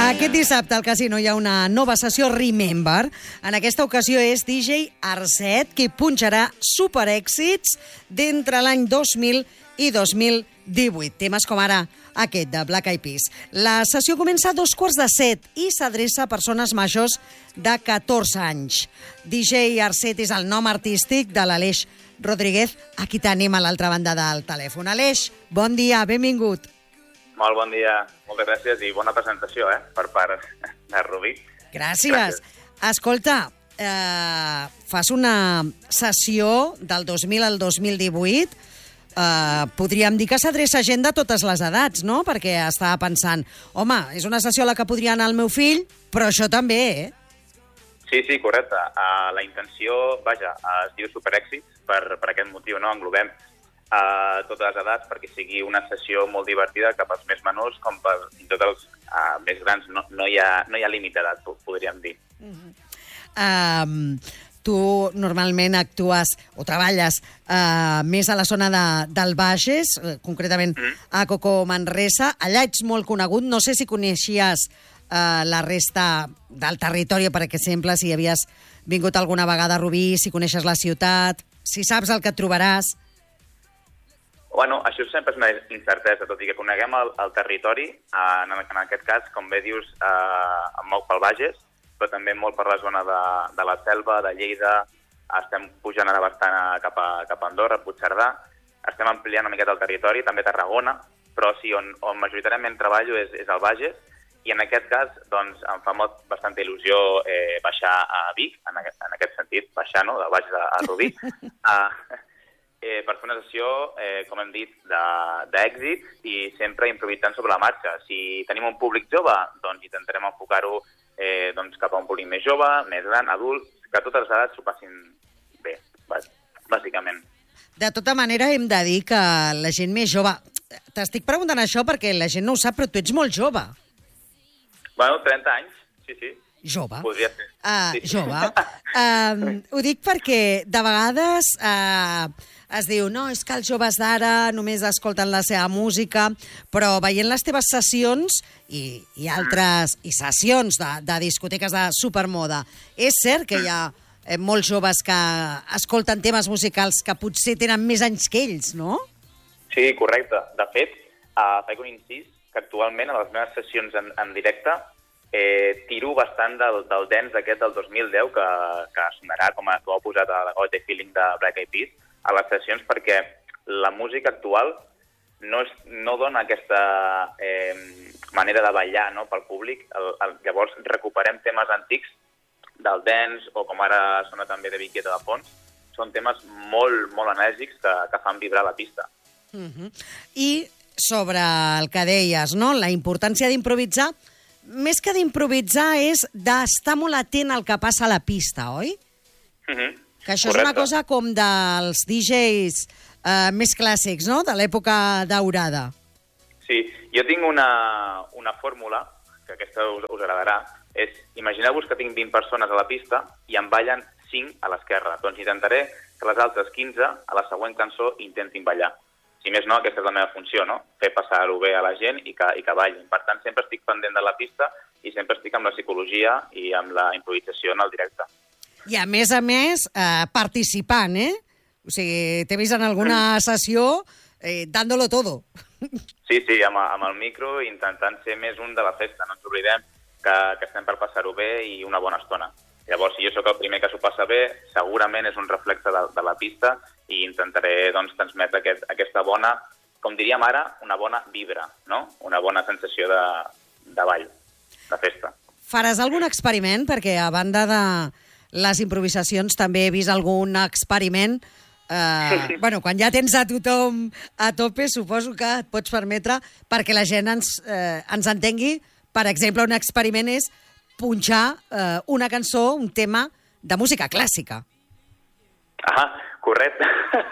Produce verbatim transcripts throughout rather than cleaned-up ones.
Aquest dissabte al Casino hi ha una nova sessió Remember. En aquesta ocasió és D J Arset, qui punxarà superèxits d'entre l'any dos mil i dos mil divuit. Temes com ara aquest de Black Eyed Peas. La sessió comença a dos quarts de set i s'adreça a persones majors de catorze anys. D J Arset és el nom artístic de l'Aleix Rodríguez. Aquí tenim a l'altra banda del telèfon. Aleix, bon dia, benvingut. Molt bon dia, moltes gràcies i bona presentació, eh, per part de Rubí. Gràcies. gràcies. Escolta, eh, fas una sessió del dos mil al dos mil divuit. Eh, podríem dir que s'adreça gent de totes les edats, no? Perquè estava pensant, home, és una sessió a la que podria anar el meu fill, però això també, eh? Sí, sí, correcte. Uh, la intenció, vaja, uh, es diu superèxits per, per aquest motiu, no? Englobem a totes les edats perquè sigui una sessió molt divertida cap als més menors com per tots els uh, més grans. No, no, hi ha, no hi ha límit d'edat, podríem dir. Uh-huh. um, tu normalment actues o treballes uh, més a la zona de, del Bages, uh, concretament uh-huh. a Coco Manresa. Allà ets molt conegut. No sé si coneixies uh, la resta del territori, per exemple, si havies vingut alguna vegada a Rubí, si coneixes la ciutat, si saps el que et trobaràs. Bueno, això sempre és una incertesa, tot i que coneguem el, el territori, en, en aquest cas, com bé dius, eh, molt pel Bages, però també molt per la zona de, de la Selva, de Lleida, estem pujant ara bastant a, cap, a, cap a Andorra, Puigcerdà, estem ampliant una miqueta el territori, també Tarragona, però sí, on, on majoritàriament treballo és, és el Bages, i en aquest cas, doncs, em fa molt, bastanta il·lusió eh, baixar a Vic, en aquest, en aquest sentit, baixar, no?, del Bages a, a Rubí, uh, Eh, per fer una sessió, eh, com hem dit, d'èxit i sempre improvisant sobre la marxa. Si tenim un públic jove, doncs intentarem enfocar-ho eh, doncs, cap a un públic més jove, més gran, adult, que totes les edats s'ho passin bé, bàsicament. De tota manera, hem de dir que la gent més jove... T'estic preguntant això perquè la gent no ho sap, però tu ets molt jove. Bueno, trenta anys, sí, sí. Jove. Podria ser. Uh, sí. Jove. Uh, ho dic perquè de vegades uh, es diu no, és que els joves d'ara només escolten la seva música, però veient les teves sessions i, i altres i sessions de, de discoteques de supermoda, és cert que hi ha eh, molts joves que escolten temes musicals que potser tenen més anys que ells, no? Sí, correcte. De fet, uh, faig un incís que actualment a les meves sessions en, en directe Eh, tiro bastant del, del dance aquest del dos mil deu que, que sonarà, com a, ho ha posat a la Got the Feeling de Black Eyed Peas, a les sessions, perquè la música actual no, és, no dona aquesta eh, manera de ballar, no?, pel públic. El, el, llavors recuperem temes antics del dance, o com ara sona també de Viqueta de fons. Són temes molt, molt enèrgics que, que fan vibrar la pista. Uh-huh. I sobre el que deies, no?, la importància d'improvisar, més que d'improvisar és d'estar molt atent al que passa a la pista, oi? Uh-huh. Que això Correcte. És una cosa com dels D Js eh, més clàssics, no?, de l'època daurada. Sí, jo tinc una, una fórmula, que aquesta us, us agradarà, és, imagineu-vos que tinc vint persones a la pista i em ballen cinc a l'esquerra. Doncs intentaré que les altres quinze a la següent cançó intentin ballar. Si més no, aquesta és la meva funció, no?, fer passar-ho bé a la gent i que, i que ballin. Per tant, sempre estic pendent de la pista i sempre estic amb la psicologia i amb la improvisació en el directe. I a més a més, eh, participant, eh? O sigui, t'he vist en alguna sessió eh, dándolo todo. Sí, sí, amb, amb el micro, intentant ser més un de la festa. No ens oblidem que, que estem per passar-ho bé i una bona estona. Llavors, si jo sóc el primer que s'ho passa bé, segurament és un reflexe de, de la pista i intentaré, doncs, transmetre aquest, aquesta bona, com diríem ara, una bona vibra, no?, una bona sensació de, de ball, de festa. Faràs algun experiment? Perquè a banda de les improvisacions també he vist algun experiment. Eh, bueno, quan ja tens a tothom a tope, suposo que et pots permetre, perquè la gent ens, eh, ens entengui. Per exemple, un experiment és punxar eh, una cançó, un tema de música clàssica. Ah, correcte.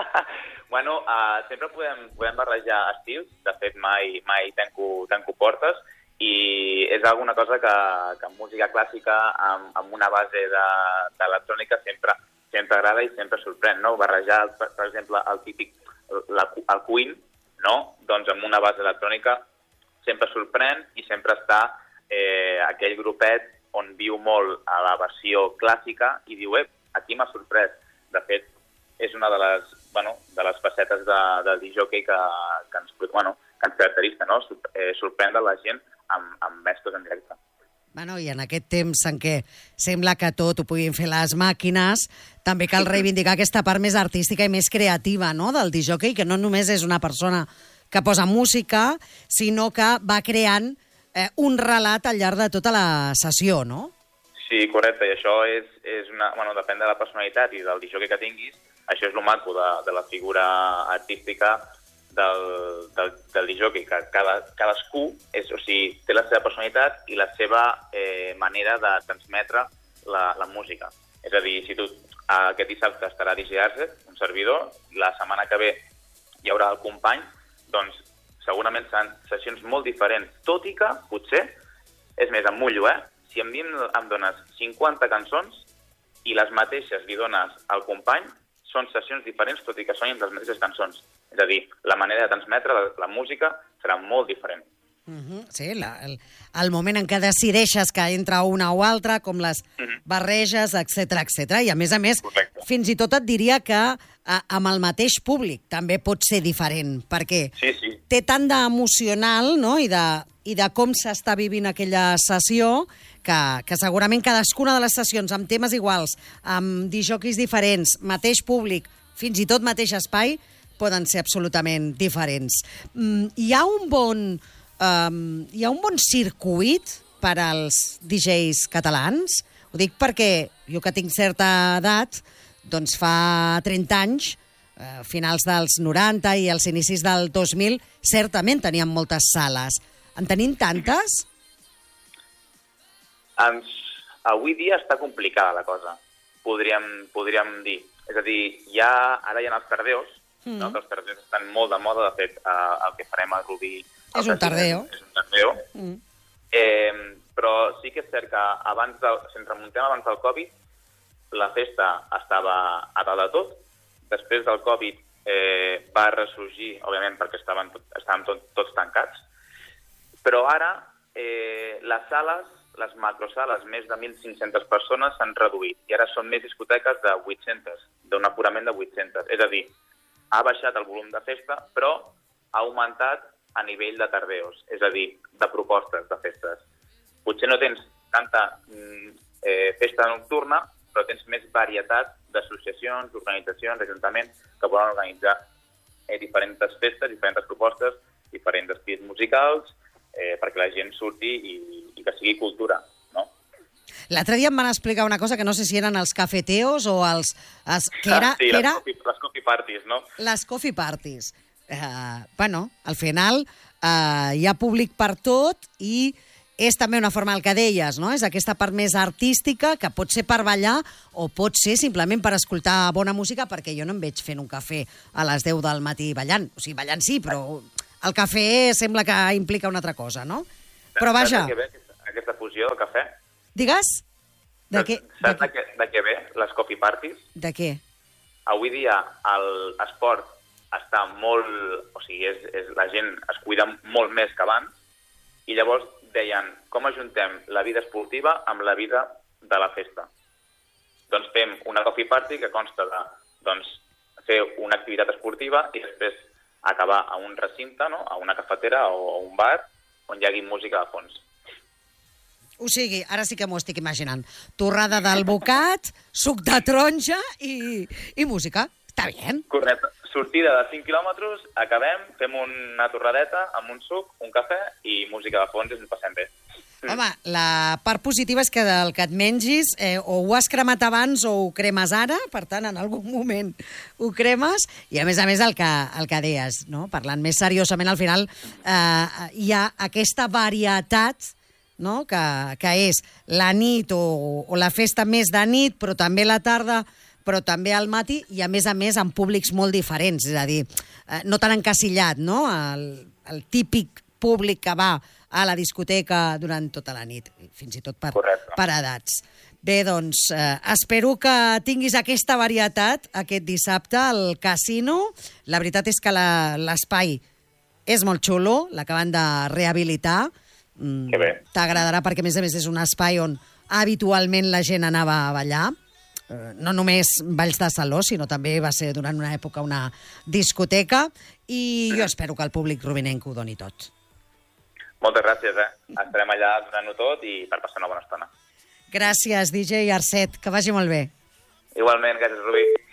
Bueno, uh, sempre podem, podem barrejar estils. De fet, mai, mai tanco, tanco portes i és alguna cosa que, que en música clàssica, amb, amb una base d'electrònica, de, sempre, sempre agrada i sempre sorprèn, no? Barrejar, per, per exemple, el típic, la, el Queen, no? Doncs amb una base electrònica sempre sorprèn i sempre està eh, aquell grupet on viu molt a la versió clàssica i diu, eh, aquí m'ha sorprès. De fet, és una de les, bueno, de les facetes de, del disc-jockey que, que, ens, bueno, que ens caracteritza, no? Eh, sorprendre la gent amb, amb mescles en directe. Bueno, i en aquest temps en què sembla que tot ho puguin fer les màquines, també cal reivindicar aquesta part més artística i més creativa, no?, del disc-jockey, que no només és una persona que posa música, sinó que va creant eh, un relat al llarg de tota la sessió, no? Sí, correcte, i això és, és una, bueno, depèn de la personalitat i del disc-jockey que tinguis. Això és el maco de, de la figura artística del, del, del disc-jockey, que cada, cadascú és, o sigui, té la seva personalitat i la seva eh, manera de transmetre la, la música. És a dir, si tu aquest dissabte estarà D J Arset, un servidor, la setmana que ve hi haurà el company, doncs segurament seran sessions molt diferents, tot i que, potser, és més, em mullo, eh? Si em, em dones cinquanta cançons i les mateixes li dones al company, són sessions diferents, tot i que sonin les mateixes cançons. És a dir, la manera de transmetre la, la música serà molt diferent. Uh-huh. Sí, la, el, el moment en què decideixes que entra una o altra, com les uh-huh. barreges, etcètera, etcètera. I a més a més, correcte, fins i tot et diria que a, amb el mateix públic també pot ser diferent, perquè sí, sí. té tant d'emocional, no?, i de, i de com s'està vivint aquella sessió, que, que segurament cadascuna de les sessions amb temes iguals, amb discjockeys diferents, mateix públic, fins i tot mateix espai, poden ser absolutament diferents. Mm, hi ha un bon... Um, hi ha un bon circuit per als D Js catalans? Ho dic perquè jo, que tinc certa edat, doncs fa trenta anys, eh, finals dels noranta i els inicis del dos mil, certament teníem moltes sales. En tenim tantes? Ens, avui dia està complicada la cosa, podríem, podríem dir. És a dir, ja, ara hi ha els tardeos, mm. no? Que els tardeos estan molt de moda, de fet, eh, el que farem a Rubí... És un tardeo. És un tardeo. Mm. Eh, però sí que és cert que abans del, si ens remuntem abans del Covid, la festa estava a dalt de tot. Després del Covid eh, va ressorgir, òbviament, perquè estaven, tot, estàvem tot, tots tancats. Però ara eh, les sales, les macrosales, més de mil cinc-centes persones s'han reduït. I ara són més discoteques de vuit-centes, d'un aforament de vuit-centes. És a dir, ha baixat el volum de festa, però ha augmentat a nivell de tardeos, és a dir, de propostes de festes. Potser no tens tanta eh, festa nocturna, però tens més varietat d'associacions, organitzacions, ajuntaments que poden organitzar eh, diferents festes, diferents propostes, diferents estils musicals, eh, perquè la gent surti i, i que sigui cultura, no? L'altre dia em van explicar una cosa que no sé si eren els cafeteos o els... els que era, sí, que les, era... coffee, les coffee parties, no? Les coffee parties. Uh, bueno, al final uh, hi ha públic per tot i és també una forma, el que deies, no? És aquesta part més artística que pot ser per ballar o pot ser simplement per escoltar bona música, perquè jo no em veig fent un cafè a les deu del matí ballant. O sigui, ballant sí, però el cafè sembla que implica una altra cosa, no? Però vaja... Saps de què ve aquesta, aquesta fusió del cafè? Digues? De què? Saps de què, de què ve les coffee parties? De què? Avui dia l'esport està molt... O sigui, és, és, la gent es cuida molt més que abans i llavors deien, com ajuntem la vida esportiva amb la vida de la festa? Doncs fem una coffee party que consta de doncs, fer una activitat esportiva i després acabar a un recinte, no? A una cafetera o a un bar on hi hagi música de fons. O sigui, ara sí que m'ho estic imaginant. Torrada d'alvocat, suc de taronja i, i música. Està bé. Correcte. Sortida de cinc quilòmetres, acabem, fem una torradeta amb un suc, un cafè i música de fons i ens passem bé. Home, la part positiva és que del que et mengis eh, o ho has cremat abans o ho cremes ara, per tant, en algun moment ho cremes, i a més a més el que, el que deies, no? Parlant més seriosament, al final eh, hi ha aquesta varietat, no? que, que és la nit o, o la festa més de nit, però també la tarda, però també al matí, i a més a més amb públics molt diferents, és a dir, eh, no tan encasillat, no? El, el típic públic que va a la discoteca durant tota la nit, fins i tot per, per edats. Bé, doncs, eh, espero que tinguis aquesta varietat aquest dissabte al casino. La veritat és que l'espai és molt xulo, l'acaben de rehabilitar, Mm, Que bé. T'agradarà perquè, a més a més, és un espai on habitualment la gent anava a ballar. Eh, no només balls de saló, sinó també va ser durant una època una discoteca, i jo espero que el públic rubinenc ho doni tot. Moltes gràcies, eh? Estarem allà donant-ho tot i per passar una bona estona. Gràcies, D J Arset, que vagi molt bé. Igualment, gràcies, Rubí.